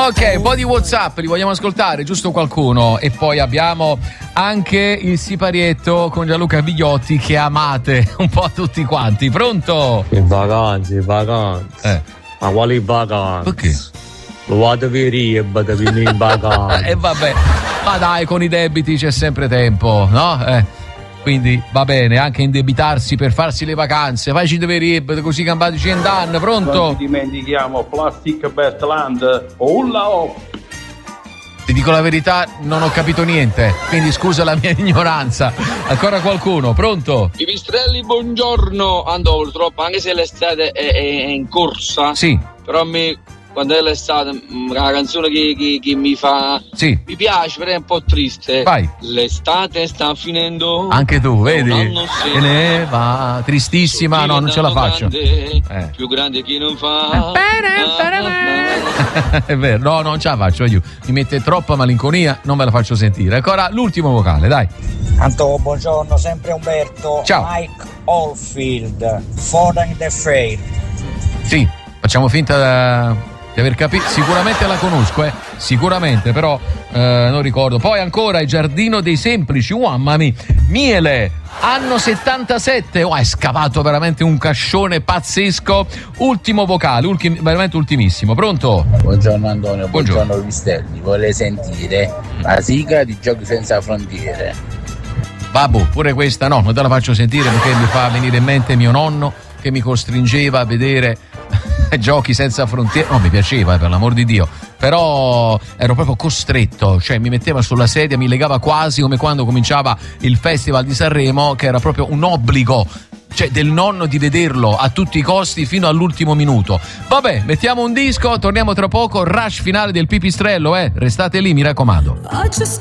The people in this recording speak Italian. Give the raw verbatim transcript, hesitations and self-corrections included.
Ok, un po' di WhatsApp, li vogliamo ascoltare, giusto qualcuno? E poi abbiamo anche il siparietto con Gianluca Bigliotti che amate un po' tutti quanti. Pronto? In vacanze, in vacanze. Eh. Ma quali vacanze? Perché? Lo vado per Rieb, da venire in vacanza. E vabbè, ma dai, con i debiti c'è sempre tempo, no? Eh. Quindi va bene anche indebitarsi per farsi le vacanze. Facci dove Rieb, così campati cent'anni. Pronto? Non ci dimentichiamo Plastic Bestland. Ulla oh. Ti dico la verità, non ho capito niente, quindi scusa la mia ignoranza. Ancora qualcuno? Pronto? Pipistrelli, buongiorno. Ando purtroppo, anche se l'estate è, è in corsa. Sì. Però mi, quando è l'estate, la canzone che, che, che mi fa. Sì. Mi piace, però è un po' triste. Vai. L'estate sta finendo. Anche tu, vedi? Se ne va. Tristissima, no, non ce la faccio. Grande, eh. Più grande chi non fa. È vero, no, non ce la faccio io. Mi mette troppa malinconia, non me la faccio sentire. Ancora l'ultimo vocale, dai. Anto, buongiorno, sempre Umberto. Ciao. Mike Oldfield, Foden the Fair. Sì, facciamo finta di aver capito. Sicuramente la conosco, eh. Sicuramente, però eh, non ricordo. Poi ancora Il Giardino dei Semplici, oh, mamma mia. Miele, anno settantasette. Oh, è scavato veramente un cascione pazzesco. Ultimo vocale, ultim- veramente ultimissimo. Pronto? Buongiorno Antonio, buongiorno, buongiorno Vistelli. Vuole sentire la sigla di Giochi Senza Frontiere? Babbo, pure questa no, non te la faccio sentire perché mi fa venire in mente mio nonno che mi costringeva a vedere Giochi Senza Frontiere. No, mi piaceva, per l'amor di Dio, però ero proprio costretto, cioè mi metteva sulla sedia, mi legava quasi come quando cominciava il Festival di Sanremo, che era proprio un obbligo, cioè del nonno, di vederlo a tutti i costi fino all'ultimo minuto. Vabbè, mettiamo un disco, torniamo tra poco, rush finale del Pipistrello, eh, restate lì, mi raccomando.